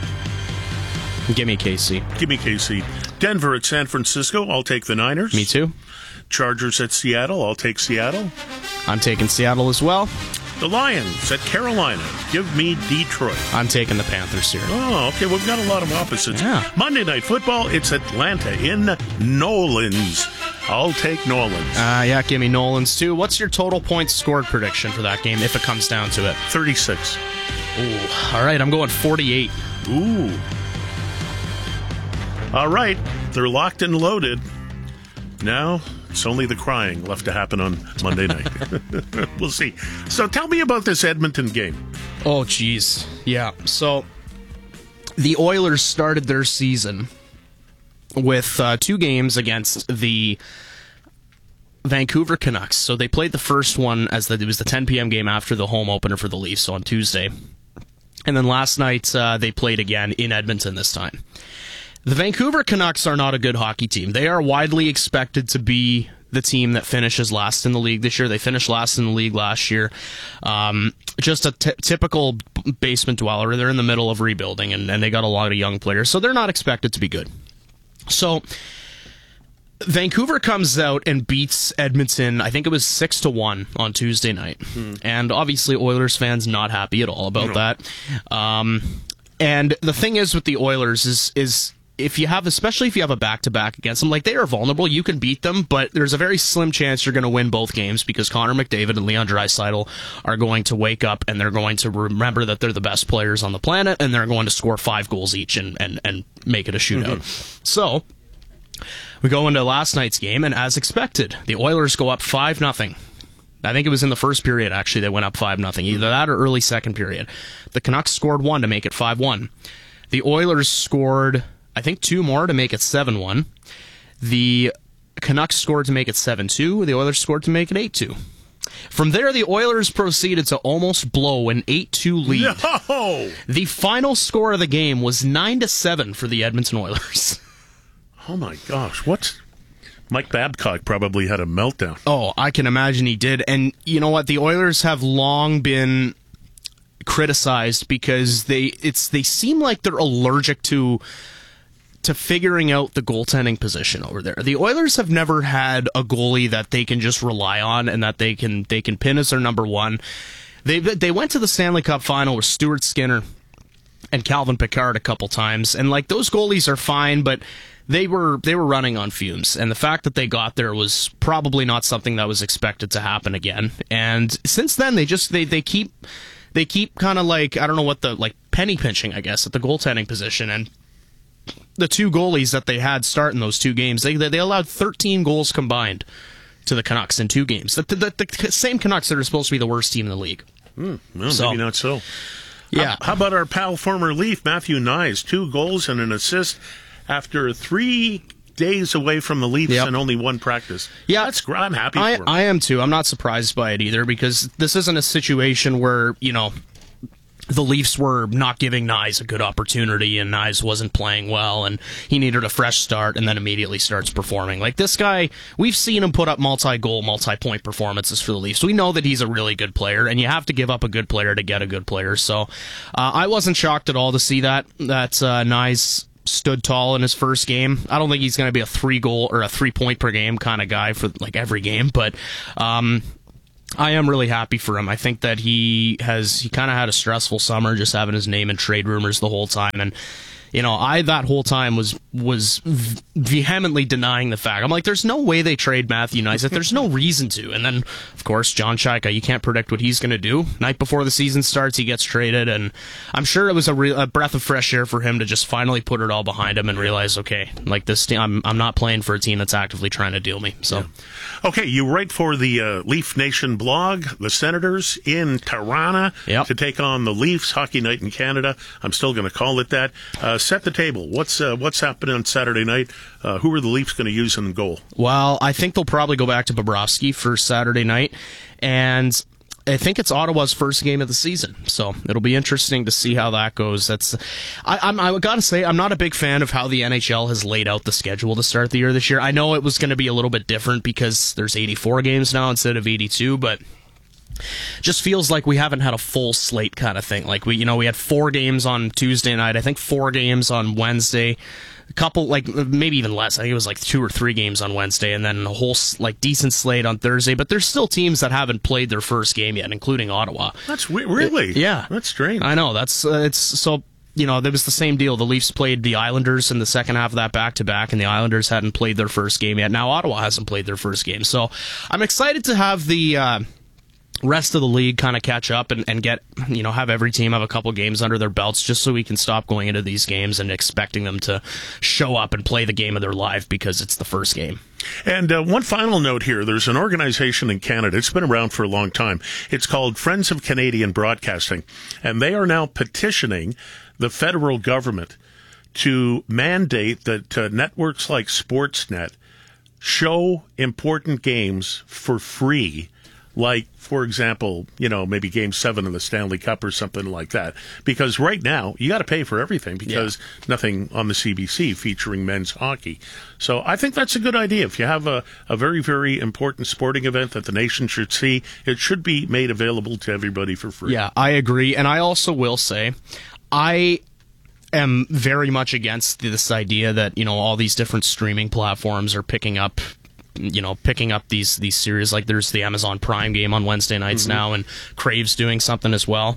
Give me K C. Give me K C. Denver at San Francisco. I'll take the Niners. Me too. Chargers at Seattle. I'll take Seattle. I'm taking Seattle as well. The Lions at Carolina. Give me Detroit. I'm taking the Panthers here. Oh, okay. We've got a lot of opposites. Yeah. Monday Night Football. It's Atlanta in Nolans. I'll take Nolans. Uh, yeah, give me Nolans too. What's your total points scored prediction for that game if it comes down to it? thirty-six. Ooh. All right, I'm going forty-eight. Ooh. All right. They're locked and loaded. Now, it's only the crying left to happen on Monday night. We'll see. So tell me about this Edmonton game. Oh, geez. Yeah. So the Oilers started their season with uh, two games against the Vancouver Canucks. So they played the first one as the, it was the ten p.m. game after the home opener for the Leafs on Tuesday. And then last night uh, they played again in Edmonton this time. The Vancouver Canucks are not a good hockey team. They are widely expected to be the team that finishes last in the league this year. They finished last in the league last year. Um, just a t- typical basement dweller. They're in the middle of rebuilding, and, and they got a lot of young players, so they're not expected to be good. So Vancouver comes out and beats Edmonton, I think it was six to one on Tuesday night. Hmm. And obviously Oilers fans not happy at all about no. that. Um, and the thing is with the Oilers is is if you have, especially if you have a back-to-back against them, like they are vulnerable, you can beat them, but there's a very slim chance you're going to win both games because Connor McDavid and Leon Draisaitl are going to wake up and they're going to remember that they're the best players on the planet and they're going to score five goals each and, and, and make it a shootout. Mm-hmm. So we go into last night's game, and as expected, the Oilers go up five nothing. I think it was in the first period, actually, they went up five nothing. Either that or early second period. The Canucks scored one to make it five one. The Oilers scored, I think, two more to make it seven one. The Canucks scored to make it seven two. The Oilers scored to make it eight two. From there, the Oilers proceeded to almost blow an eight two lead. No! The final score of the game was nine to seven for the Edmonton Oilers. Oh my gosh, what? Mike Babcock probably had a meltdown. Oh, I can imagine he did. And you know what? The Oilers have long been criticized because they it's they seem like they're allergic to to figuring out the goaltending position over there. The Oilers have never had a goalie that they can just rely on and that they can they can pin as their number one. They they went to the Stanley Cup final with Stuart Skinner and Calvin Pickard a couple times, and like those goalies are fine, but they were they were running on fumes, and the fact that they got there was probably not something that was expected to happen again. And since then, they just they they keep they keep kind of like, I don't know what the like penny pinching, I guess, at the goaltending position. And the two goalies that they had start in those two games, they they allowed thirteen goals combined to the Canucks in two games. The, the, the, the same Canucks that are supposed to be the worst team in the league. Mm, well, so, maybe not so. Yeah. How, how about our pal, former Leaf, Matthew Knies? Two goals and an assist after three days away from the Leafs yep. and only one practice. Yeah, that's great. I'm happy I, for him. I am too. I'm not surprised by it either, because this isn't a situation where, you know, the Leafs were not giving Knies a good opportunity, and Knies wasn't playing well, and he needed a fresh start, and then immediately starts performing. Like, this guy, we've seen him put up multi-goal, multi-point performances for the Leafs. We know that he's a really good player, and you have to give up a good player to get a good player. So, uh, I wasn't shocked at all to see that, that uh, Knies stood tall in his first game. I don't think he's going to be a three-goal or a three-point per game kind of guy for, like, every game, but um I am really happy for him. I think that he has, he kind of had a stressful summer just having his name in trade rumors the whole time. And, you know, I, that whole time was, was vehemently denying the fact. I'm like, there's no way they trade Matthew Knies. There's no reason to. And then, of course, John Chayka, you can't predict what he's going to do. Night before the season starts, he gets traded. And I'm sure it was a, re- a breath of fresh air for him to just finally put it all behind him and realize, okay, like this team, I'm, I'm not playing for a team that's actively trying to deal me. So. Yeah. Okay, you write for the uh, Leaf Nation blog, the Senators in Tirana yep. to take on the Leafs, Hockey Night in Canada. I'm still going to call it that. Uh, set the table. What's uh, what's happening on Saturday night? Uh, who are the Leafs going to use in goal? Well, I think they'll probably go back to Bobrovsky for Saturday night, and I think it's Ottawa's first game of the season, so it'll be interesting to see how that goes. That's, I, I'm, I gotta say, I'm not a big fan of how the N H L has laid out the schedule to start the year this year. I know it was going to be a little bit different because there's eighty-four games now instead of eighty-two, but just feels like we haven't had a full slate kind of thing. Like we, you know, we had four games on Tuesday night, I think four games on Wednesday. A couple, like, maybe even less. I think it was like two or three games on Wednesday, and then a whole, like, decent slate on Thursday. But there's still teams that haven't played their first game yet, including Ottawa. That's weird. Really? It, yeah. That's strange. I know. That's, uh, it's, so, you know, there was the same deal. The Leafs played the Islanders in the second half of that back-to-back, and the Islanders hadn't played their first game yet. Now Ottawa hasn't played their first game. So I'm excited to have the uh, rest of the league kind of catch up and, and get, you know, have every team have a couple games under their belts just so we can stop going into these games and expecting them to show up and play the game of their life because it's the first game. And uh, one final note here. There's an organization in Canada. It's been around for a long time. It's called Friends of Canadian Broadcasting, and they are now petitioning the federal government to mandate that uh, networks like Sportsnet show important games for free. Like, for example, you know, maybe Game seven of the Stanley Cup or something like that. Because right now, you got to pay for everything because yeah. nothing on the C B C featuring men's hockey. So I think that's a good idea. If you have a, a very, very important sporting event that the nation should see, it should be made available to everybody for free. Yeah, I agree. And I also will say, I am very much against this idea that, you know, all these different streaming platforms are picking up you know, picking up these these series. Like there's the Amazon Prime game on Wednesday nights mm-hmm. now, and Crave's doing something as well.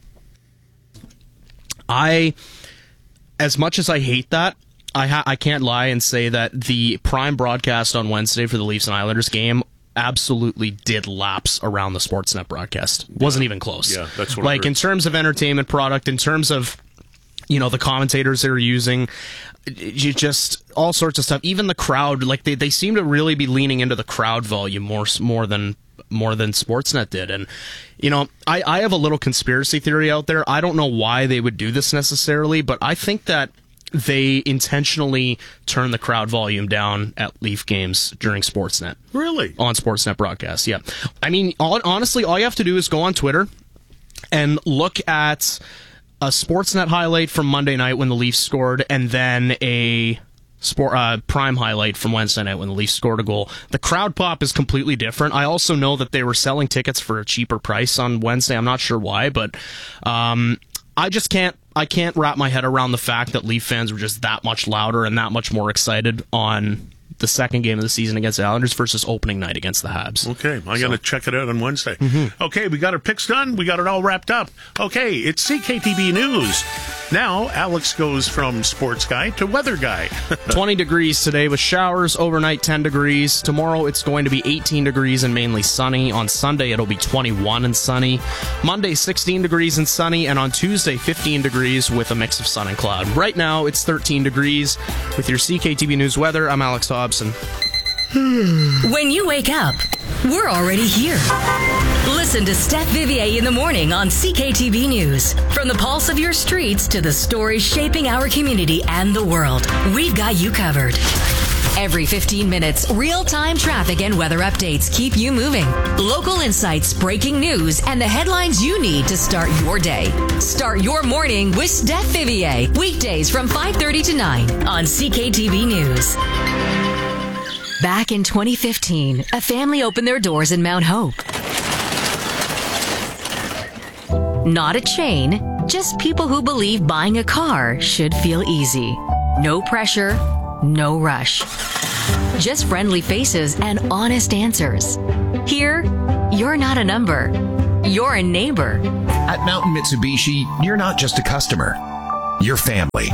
I, as much as I hate that, I ha- I can't lie and say that the Prime broadcast on Wednesday for the Leafs and Islanders game absolutely did laps around the Sportsnet broadcast. Yeah. Wasn't even close. Yeah, that's what like in terms of entertainment product, in terms of, you know, the commentators they're using, you just all sorts of stuff. Even the crowd, like they, they seem to really be leaning into the crowd volume more more than more than Sportsnet did. And you know, I, I have a little conspiracy theory out there. I don't know why they would do this necessarily, but I think that they intentionally turn the crowd volume down at Leaf games during Sportsnet. Really? On Sportsnet broadcasts, yeah. I mean, all, honestly, all you have to do is go on Twitter and look at a Sportsnet highlight from Monday night when the Leafs scored, and then a sport uh, Prime highlight from Wednesday night when the Leafs scored a goal. The crowd pop is completely different. I also know that they were selling tickets for a cheaper price on Wednesday. I'm not sure why, but um, I just can't I can't wrap my head around the fact that Leaf fans were just that much louder and that much more excited on the second game of the season against the Islanders versus opening night against the Habs. Okay, I'm So- going to check it out on Wednesday. Mm-hmm. Okay, we got our picks done. We got it all wrapped up. Okay, it's C K T B News. Now, Alex goes from sports guy to weather guy. twenty degrees today with showers, overnight ten degrees. Tomorrow it's going to be eighteen degrees and mainly sunny. On Sunday it'll be twenty-one and sunny. Monday sixteen degrees and sunny, and on Tuesday fifteen degrees with a mix of sun and cloud. Right now it's thirteen degrees. With your C K T V News weather, I'm Alex Hobson. When you wake up, we're already here. Listen to Steph Vivier in the morning on C K T V News. From the pulse of your streets to the stories shaping our community and the world, we've got you covered. Every fifteen minutes, real-time traffic and weather updates keep you moving. Local insights, breaking news, and the headlines you need to start your day. Start your morning with Steph Vivier. Weekdays from five thirty to nine on C K T V News. Back in twenty fifteen, a family opened their doors in Mount Hope. Not a chain, just people who believe buying a car should feel easy. No pressure, no rush. Just friendly faces and honest answers. Here, you're not a number. You're a neighbor. At Mountain Mitsubishi, you're not just a customer. You're family.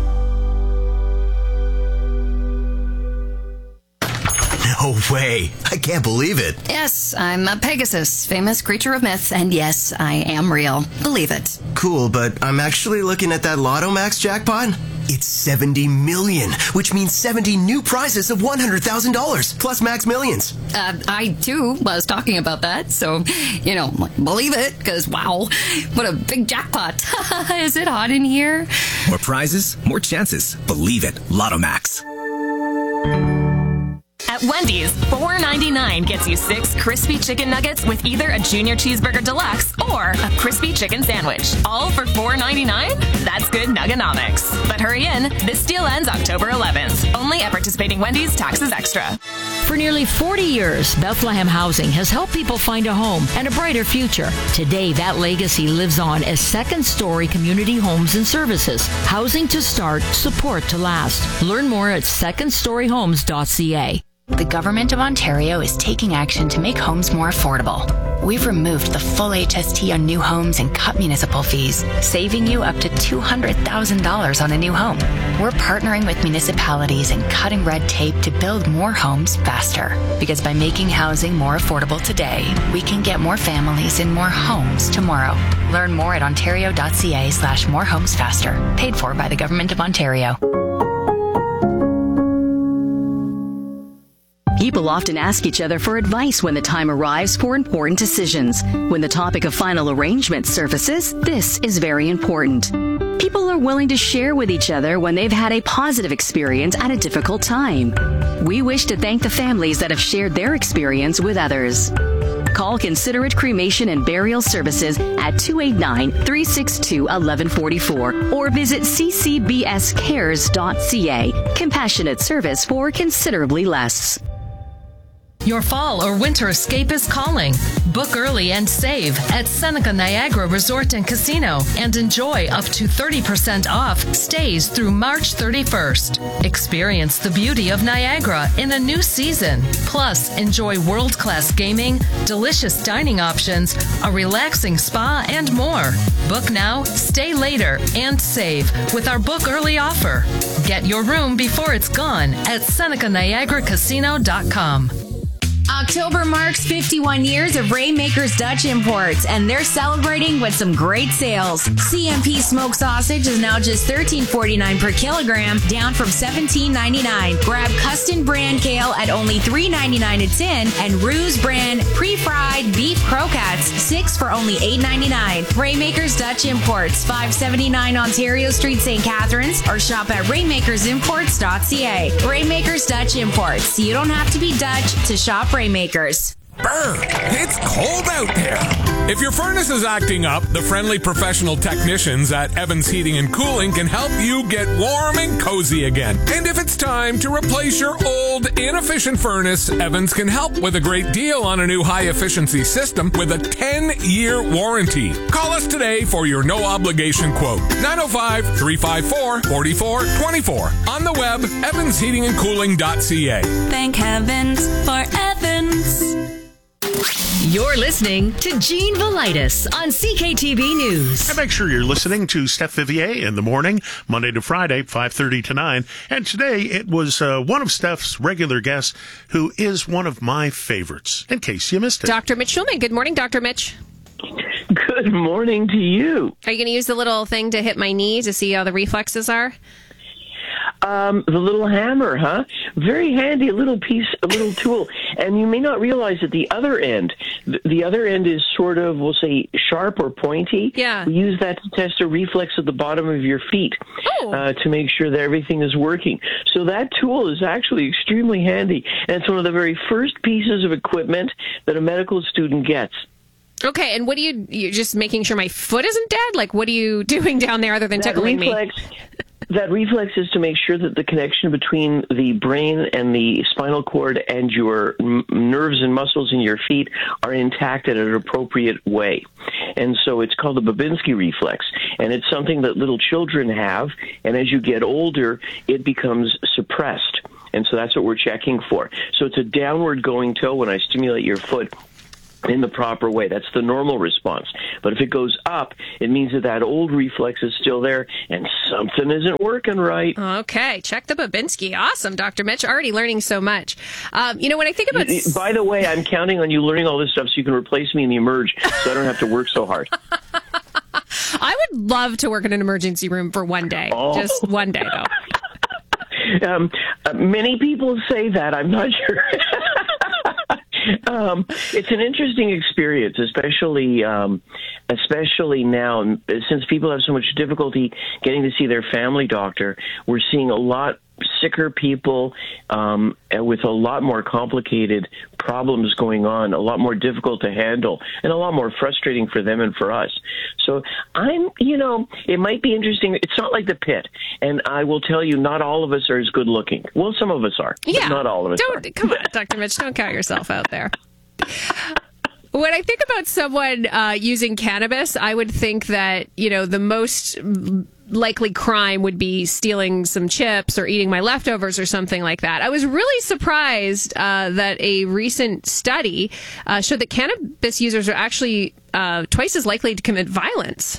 No way. I can't believe it. Yes, I'm a Pegasus, famous creature of myth, and yes, I am real. Believe it. Cool, but I'm actually looking at that Lotto Max jackpot. It's seventy million, which means seventy new prizes of one hundred thousand dollars, plus Max Millions. Uh, I, too, was talking about that, so, you know, believe it, because, wow, what a big jackpot. Is it hot in here? More prizes, more chances. Believe it. Lotto Max. At Wendy's, four ninety-nine gets you six crispy chicken nuggets with either a junior cheeseburger deluxe or a crispy chicken sandwich. All for four ninety-nine? That's good nuggonomics. But hurry in, this deal ends October eleventh. Only at participating Wendy's, taxes extra. For nearly forty years, Bethlehem Housing has helped people find a home and a brighter future. Today, that legacy lives on as Second Story Community Homes and Services. Housing to start, support to last. Learn more at second story homes dot c a. The Government of Ontario is taking action to make homes more affordable. We've removed the full H S T on new homes and cut municipal fees, saving you up to two hundred thousand dollars on a new home. We're partnering with municipalities and cutting red tape to build more homes faster. Because by making housing more affordable today, we can get more families in more homes tomorrow. Learn more at ontario dot c a slash more homes faster. Paid for by the Government of Ontario. People often ask each other for advice when the time arrives for important decisions. When the topic of final arrangement surfaces, this is very important. People are willing to share with each other when they've had a positive experience at a difficult time. We wish to thank the families that have shared their experience with others. Call Considerate Cremation and Burial Services at two eight nine, three six two, one one four four or visit c c b s cares dot c a. Compassionate service for considerably less. Your fall or winter escape is calling. Book early and save at Seneca Niagara Resort and Casino and enjoy up to thirty percent off stays through March thirty-first. Experience the beauty of Niagara in a new season. Plus, enjoy world-class gaming, delicious dining options, a relaxing spa, and more. Book now, stay later, and save with our book early offer. Get your room before it's gone at Seneca Niagara Casino dot com. October marks fifty-one years of Rainmakers Dutch Imports, and they're celebrating with some great sales. C M P smoked sausage is now just thirteen forty-nine per kilogram, down from seventeen ninety-nine. Grab Custom brand kale at only three ninety-nine a tin, and Ruse brand pre-fried beef croquettes, six for only eight ninety-nine. Rainmakers Dutch Imports, five seventy-nine Ontario Street, Saint Catharines, or shop at rainmakers imports dot c a. Rainmakers Dutch Imports. You don't have to be Dutch to shop Rainmakers. Brr, it's cold out there. If your furnace is acting up, the friendly professional technicians at Evans Heating and Cooling can help you get warm and cozy again. And if it's time to replace your old, inefficient furnace, Evans can help with a great deal on a new high-efficiency system with a ten-year warranty. Call us today for your no-obligation quote. nine oh five, three five four, four four two four. On the web, evans heating and cooling dot c a. Thank heavens for Evans. You're listening to Gene Velitis on C K T V News. And make sure you're listening to Steph Vivier in the morning, Monday to Friday, five thirty to nine. And today it was uh, one of Steph's regular guests who is one of my favorites, in case you missed it. Doctor Mitch Schulman. Good morning, Doctor Mitch. Good morning to you. Are you going to use the little thing to hit my knee to see how the reflexes are? Um, the little hammer, huh? Very handy, a little piece, a little tool. And you may not realize that the other end, the, the other end is sort of, we'll say, sharp or pointy. Yeah. We use that to test a reflex at the bottom of your feet oh. uh, to make sure that everything is working. So that tool is actually extremely handy. And it's one of the very first pieces of equipment that a medical student gets. Okay, and what do you, you're just making sure my foot isn't dead? Like, what are you doing down there other than that tickling reflex, me? That reflex is to make sure that the connection between the brain and the spinal cord and your m- nerves and muscles in your feet are intact in an appropriate way. And so it's called the Babinski reflex. And it's something that little children have, and as you get older, it becomes suppressed. And so that's what we're checking for. So it's a downward going toe when I stimulate your foot in the proper way. That's the normal response. But if it goes up, it means that that old reflex is still there and something isn't working right. Okay, check the Babinski. Awesome, Doctor Mitch. Already learning so much. Um, you know, when I think about... By the way, I'm counting on you learning all this stuff so you can replace me in the Emerge so I don't have to work so hard. I would love to work in an emergency room for one day. Oh. Just one day, though. um, uh, many people say that. I'm not sure. Um, it's an interesting experience, especially um, especially now, since people have so much difficulty getting to see their family doctor. We're seeing a lot sicker people um, with a lot more complicated problems going on, a lot more difficult to handle, and a lot more frustrating for them and for us. So I'm, you know, it might be interesting. It's not like the pit, and I will tell you, not all of us are as good looking. Well, some of us are, yeah, but not all of us don't, are. Come on, Doctor Mitch, don't count yourself out there. When I think about someone uh, using cannabis, I would think that, you know, the most likely crime would be stealing some chips or eating my leftovers or something like that. I was really surprised uh, that a recent study uh, showed that cannabis users are actually uh, twice as likely to commit violence.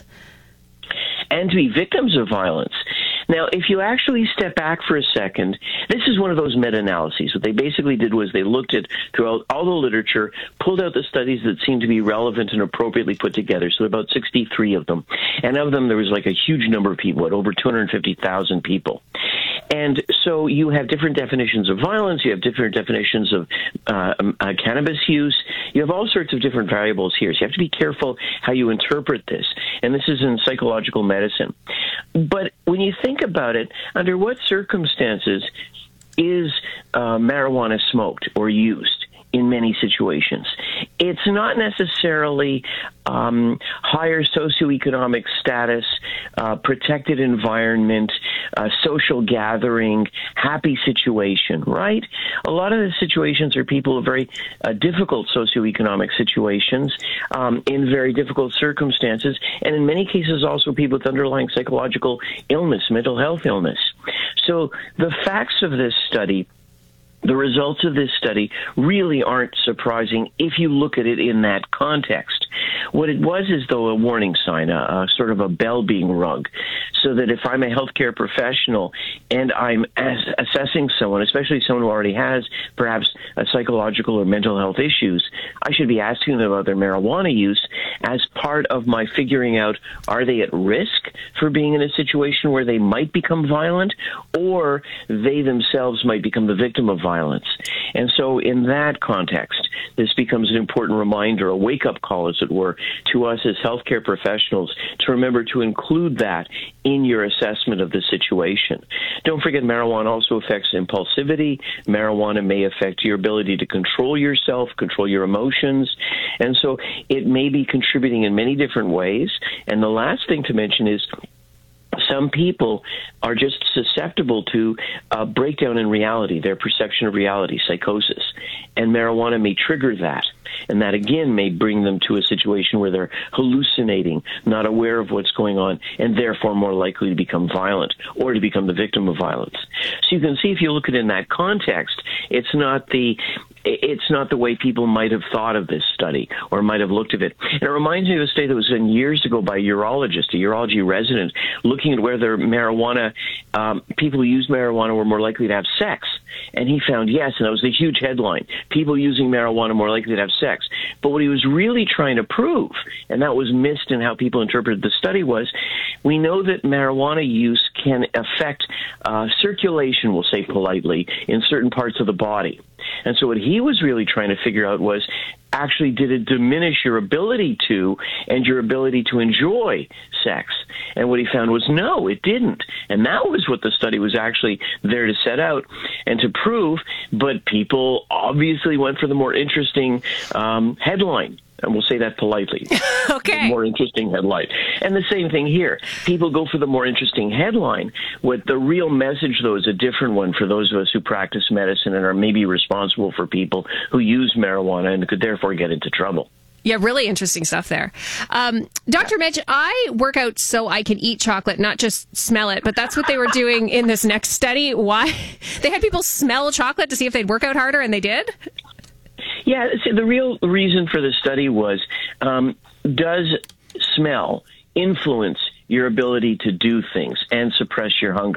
And to be victims of violence. Now, if you actually step back for a second, this is one of those meta-analyses. What they basically did was they looked at throughout all the literature, pulled out the studies that seemed to be relevant and appropriately put together. So about sixty-three of them. And of them, there was like a huge number of people, at over two hundred fifty thousand people. And so you have different definitions of violence, you have different definitions of uh, uh, cannabis use, you have all sorts of different variables here. So you have to be careful how you interpret this. And this is in psychological medicine. But when you think about it, under what circumstances is uh, marijuana smoked or used? In many situations, it's not necessarily um, higher socioeconomic status, uh, protected environment, uh, social gathering, happy situation, right? A lot of the situations are people in very uh, difficult socioeconomic situations, um, in very difficult circumstances, and in many cases also people with underlying psychological illness, mental health illness. So the facts of this study, the results of this study really aren't surprising if you look at it in that context. What it was is, though, a warning sign, a, a sort of a bell being rung, so that if I'm a healthcare professional and I'm as assessing someone, especially someone who already has perhaps a psychological or mental health issues, I should be asking them about their marijuana use as part of my figuring out, are they at risk for being in a situation where they might become violent, or they themselves might become the victim of violence. And so in that context, this becomes an important reminder, a wake-up call, as it were, to us as healthcare professionals to remember to include that in your assessment of the situation. Don't forget, marijuana also affects impulsivity. Marijuana may affect your ability to control yourself, control your emotions. And so it may be contributing in many different ways. And the last thing to mention is some people are just susceptible to a breakdown in reality, their perception of reality, psychosis. And marijuana may trigger that. And that, again, may bring them to a situation where they're hallucinating, not aware of what's going on, and therefore more likely to become violent or to become the victim of violence. So you can see, if you look at it in that context, it's not the it's not the way people might have thought of this study or might have looked at it. And it reminds me of a study that was done years ago by a urologist, a urology resident, looking at whether marijuana, um, people who use marijuana were more likely to have sex. And he found yes, and that was a huge headline. People using marijuana more likely to have sex. But what he was really trying to prove, and that was missed in how people interpreted the study, was we know that marijuana use can affect uh, circulation, we'll say politely, in certain parts of the body. And so what he was really trying to figure out was, actually, did it diminish your ability to and your ability to enjoy sex? And what he found was no, it didn't. And that was what the study was actually there to set out and to prove. But people obviously went for the more interesting um, headline. And we'll say that politely. Okay. The more interesting headline. And the same thing here. People go for the more interesting headline. What the real message, though, is a different one for those of us who practice medicine and are maybe responsible for people who use marijuana and could therefore get into trouble. Yeah, really interesting stuff there. Um, Doctor Mitch, I work out so I can eat chocolate, not just smell it, but that's what they were doing in this next study. Why? They had people smell chocolate to see if they'd work out harder, and they did? Yeah, see, the real reason for the study was, um, does smell influence your ability to do things and suppress your hunger?